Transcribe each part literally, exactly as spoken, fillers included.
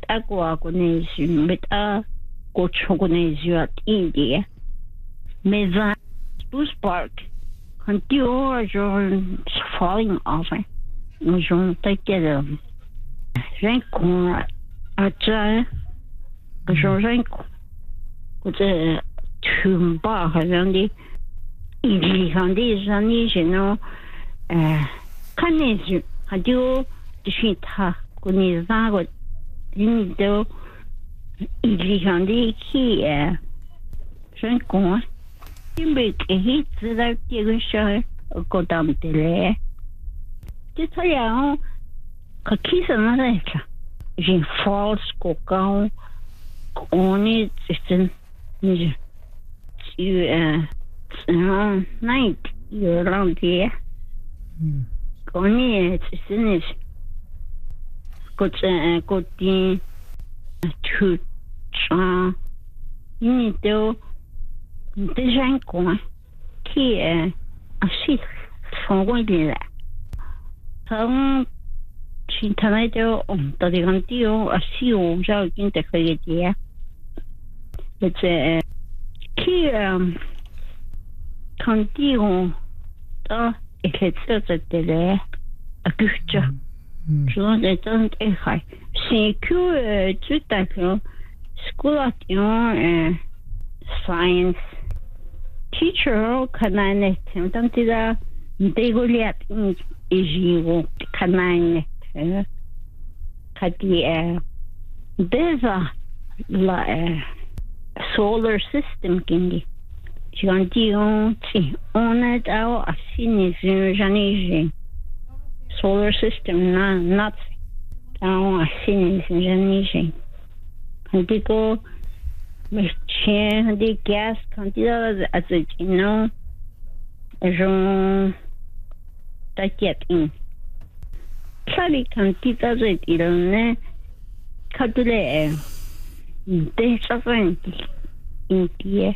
agua con met a gochogonesiu at India. Me that Spruce Park continue falling off. Nous ont été là. J'ai con à ça. J'ai que tumba handi. Il handi zani jeno. Euh, kanesu hadio dishita kuni zago indo il handi qui est j'ai con. Imbe hit that you show go down the lay. Just tell you, Kakisa Maleka. She falls go down on it. It's you, uh, night you're around here. Goni, it's in it. Got a good thing to try. You need to. Design quoi qui est assez fondé comme si t'avais dit on t'a dit quand tu as on j'ai une technologie c'est qui quand tu on a écrit cette télé à culture je l'ai tant écrit c'est que tout à fait scolation science teacher kanane tantida degoliat ijiwo kanane kati eh deza la solar system kindi janti on ti on est au asini janiji solar system na not au asini janiji kantiko mais tiens des gaz candidats à ce non je t'inquiète ça les candidats ils ne cadre des savants inquiet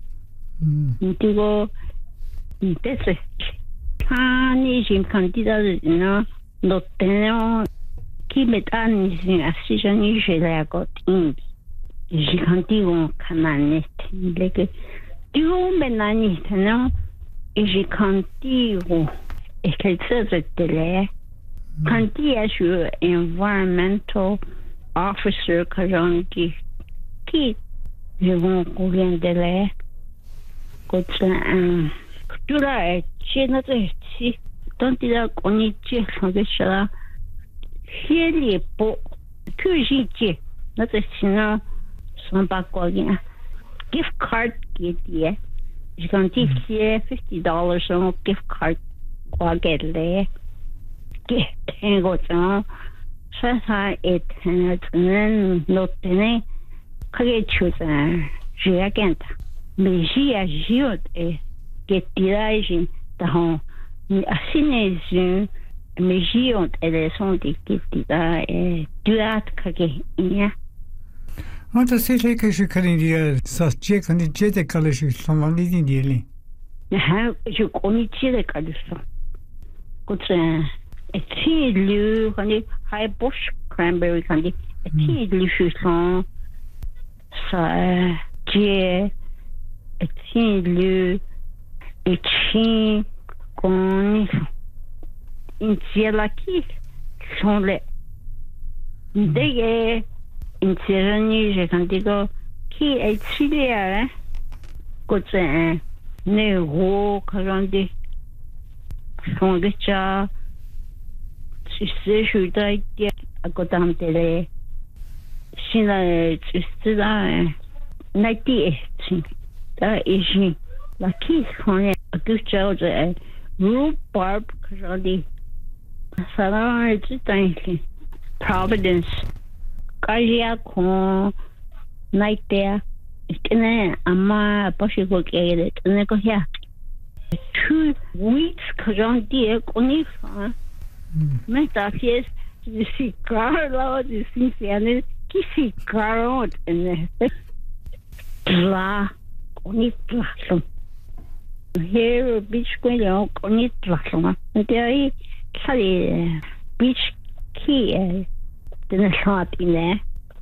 digo des quand les candidats non no tenemos qui mettent así je n'y j'ai la côte j'ai contigo canane like tu me nani non et j'ai contigo et quelque chose de là quand tu es sur environmental officer qui qui je vais courir de là quand un tu là c'est notre si tant il a connu tu sais ça c'est les po que j'ai dit notre sinon son pas quoi gift card qui est je compte ici fifty dollars sur gift card quoi qu'elle est que tengo ça ça ça est un l'obtenir que tu sais j'ai agent mais j'ai agi et que tirage dans assigné mais j'ai ont elles sont des qui et tu as que il Moi, c'est là que je connais dire ça, j'ai connu des collèges qui sont vendus dans les lignes. Je connais des collèges. Quand c'est petit lieu, quand c'est high bush cranberry, quand c'est petit lieu, sont ça, j'ai petit lieu, petit qu'on une là qui sont les des in Sirani, j'ai quand dico qui est chilien, quand c'est néo, quand dit son déjà, si c'est je dois dire à côté de télé, si là, c'est là, ninety-eight, là, ici, là, qui connaît à tout ça, c'est rhubarb, quand dit, ça va être tout Providence. Kaya ko night there kene ama pashi ko kere kene ko ya two weeks kajon die koni fa me ta fies si Carlo di sinsiane ki si Carlo ene la koni tlaso here beach ko yo koni tlaso ma te ai sali beach ki the shot in there.